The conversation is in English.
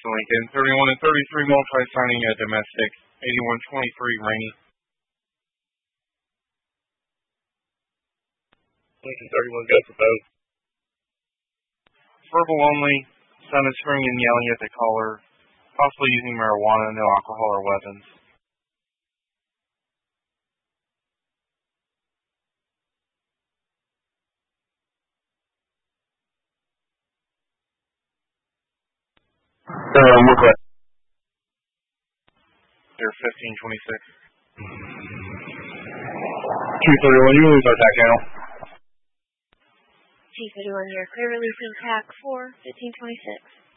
Lincoln. 31 and 33 multi-signing a domestic. 81-23 Rainy. Lincoln 31 go for both. Verbal only. Son is screaming and yelling at the caller, possibly using marijuana, no alcohol or weapons. Your question. They're 15-26. 231, you lose our tack channel. Chief 31, you're clear releasing TAC 4, 1526.